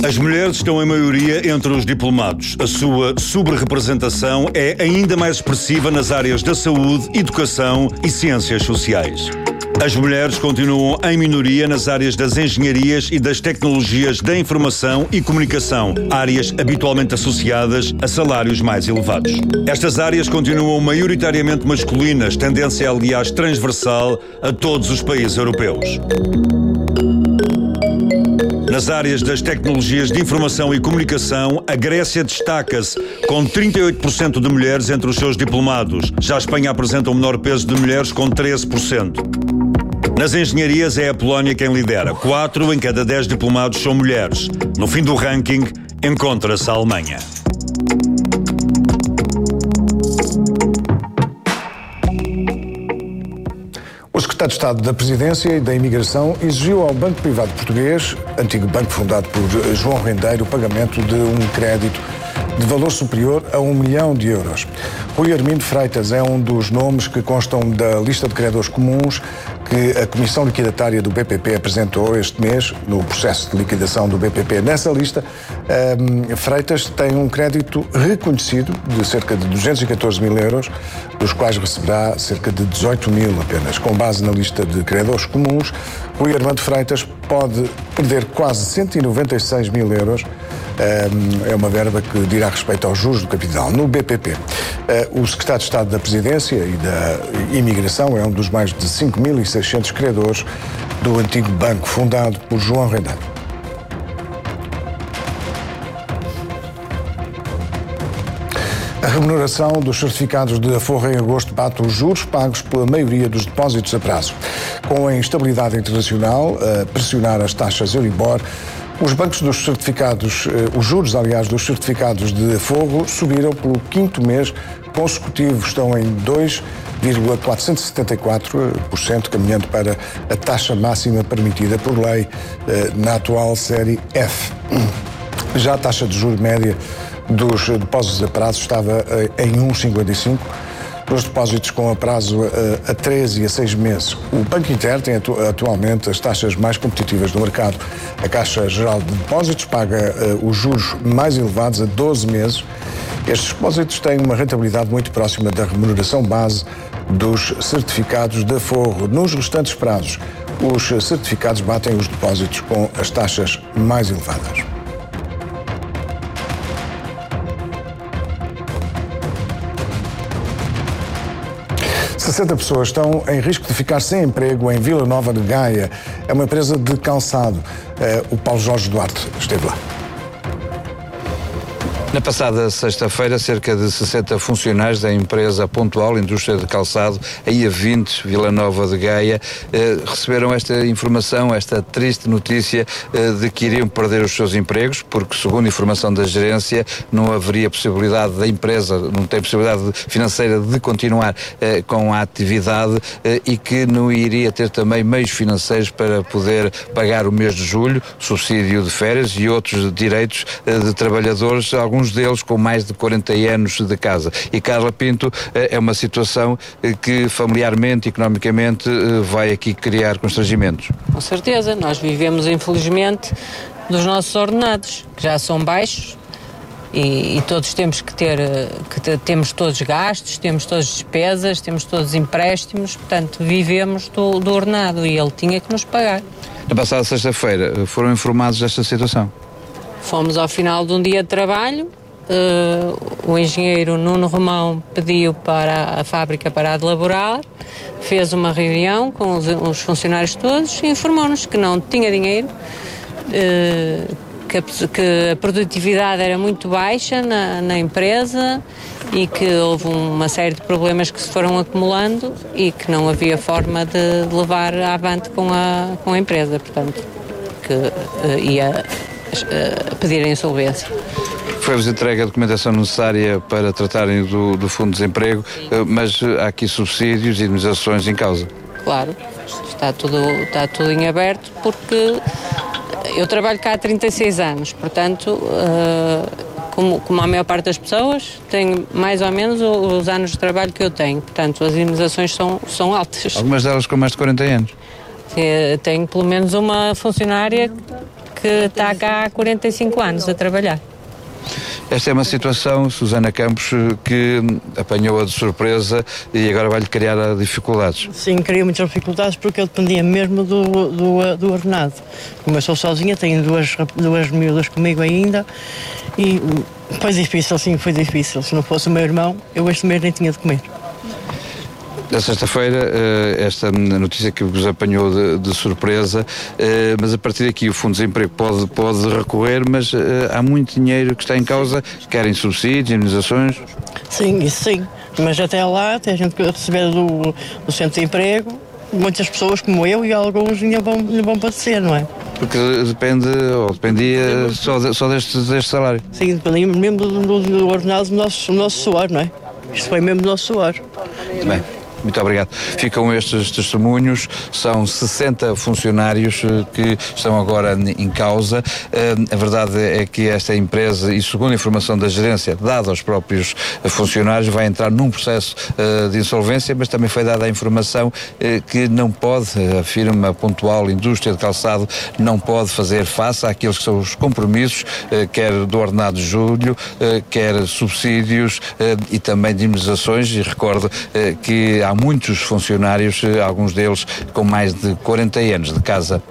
As mulheres estão em maioria entre os diplomados. A sua subrepresentação é ainda mais expressiva nas áreas da saúde, educação e ciências sociais. As mulheres continuam em minoria nas áreas das engenharias e das tecnologias da informação e comunicação, áreas habitualmente associadas a salários mais elevados. Estas áreas continuam maioritariamente masculinas, tendência aliás transversal a todos os países europeus. Nas áreas das tecnologias de informação e comunicação, a Grécia destaca-se com 38% de mulheres entre os seus diplomados. Já a Espanha apresenta um menor peso de mulheres com 13%. Nas engenharias é a Polónia quem lidera. 4 em cada 10 diplomados são mulheres. No fim do ranking, encontra-se a Alemanha. O secretário de Estado da Presidência e da Imigração exigiu ao Banco Privado Português, antigo banco fundado por João Rendeiro, o pagamento de um crédito de valor superior a 1 milhão de euros. Rui Armindo Freitas é um dos nomes que constam da lista de credores comuns que a Comissão Liquidatária do BPP apresentou este mês no processo de liquidação do BPP. Nessa lista, Freitas tem um crédito reconhecido de cerca de 214 mil euros, dos quais receberá cerca de 18 mil apenas. Com base na lista de credores comuns, Rui Armindo Freitas pode perder quase 196 mil euros. É uma verba que dirá respeito aos juros do capital. No BPP, o secretário de Estado da Presidência e da Imigração é um dos mais de 5.600 credores do antigo banco fundado por João Rendeiro. A remuneração dos certificados de aforro em agosto bate os juros pagos pela maioria dos depósitos a prazo. Com a instabilidade internacional a pressionar as taxas Euribor, os bancos dos certificados, os juros, aliás, dos certificados de aforro subiram pelo 5º mês consecutivo, estão em 2,474%, caminhando para a taxa máxima permitida por lei na atual série F. Já a taxa de juros média dos depósitos a prazo estava em 1,55%. Nos depósitos com a prazo a 3 e a 6 meses. O Banco Inter tem atualmente as taxas mais competitivas do mercado. A Caixa Geral de Depósitos paga os juros mais elevados a 12 meses. Estes depósitos têm uma rentabilidade muito próxima da remuneração base dos certificados de aforro. Nos restantes prazos, os certificados batem os depósitos com as taxas mais elevadas. 60 pessoas estão em risco de ficar sem emprego em Vila Nova de Gaia. É uma empresa de calçado. O Paulo Jorge Duarte esteve lá. Na passada sexta-feira, cerca de 60 funcionários da empresa Pontual Indústria de Calçado, a IA20, Vila Nova de Gaia, receberam esta informação, esta triste notícia de que iriam perder os seus empregos, porque, segundo a informação da gerência, não haveria possibilidade da empresa, não tem possibilidade financeira de continuar com a atividade e que não iria ter também meios financeiros para poder pagar o mês de julho, subsídio de férias e outros direitos de trabalhadores, alguns deles com mais de 40 anos de casa. E Carla Pinto, é uma situação que familiarmente, economicamente, vai aqui criar constrangimentos. Com certeza, nós vivemos infelizmente dos nossos ordenados, que já são baixos e todos temos que ter, temos todos gastos, temos todas despesas, temos todos empréstimos, portanto vivemos do ordenado e ele tinha que nos pagar. Na passada sexta-feira foram informados desta situação? Fomos ao final de um dia de trabalho, o engenheiro Nuno Romão pediu para a fábrica parar de laborar, fez uma reunião com os funcionários todos e informou-nos que não tinha dinheiro, que a produtividade era muito baixa na empresa e que houve uma série de problemas que se foram acumulando e que não havia forma de levar avante com a empresa, portanto, que ia pedir a insolvência. Foi-vos entregue a documentação necessária para tratarem do Fundo de Desemprego, mas há aqui subsídios e indemnizações em causa? Claro, está tudo em aberto porque eu trabalho cá há 36 anos, portanto, como a maior parte das pessoas, tenho mais ou menos os anos de trabalho que eu tenho, portanto, as indemnizações são altas. Algumas delas com mais de 40 anos? Tenho pelo menos uma funcionária que está cá há 45 anos a trabalhar. Esta é uma situação, Susana Campos, que apanhou-a de surpresa e agora vai-lhe criar dificuldades. Sim, cria muitas dificuldades porque eu dependia mesmo do ordenado. Como eu sou sozinha, tenho duas miúdas comigo ainda e foi difícil, sim, foi difícil. Se não fosse o meu irmão, eu este mês nem tinha de comer. Na sexta-feira, esta notícia que vos apanhou de surpresa, mas a partir daqui o Fundo de Desemprego pode recorrer, mas há muito dinheiro que está em causa, querem subsídios, indenizações? Sim, isso sim, mas até lá, até a gente receber do Centro de Emprego, muitas pessoas como eu e alguns ainda vão padecer, não é? Porque dependia só deste salário? Sim, dependia mesmo do ordenado do nosso suor, não é? Isto foi mesmo do nosso suor. Muito bem. Muito obrigado. Ficam estes testemunhos, são 60 funcionários que estão agora em causa. A verdade é que esta empresa, e segundo a informação da gerência, dada aos próprios funcionários, vai entrar num processo de insolvência, mas também foi dada a informação que não pode, a firma Pontual Indústria de Calçado, não pode fazer face àqueles que são os compromissos, quer do ordenado de julho, quer subsídios e também de indenizações, e recordo que há muitos funcionários, alguns deles com mais de 40 anos de casa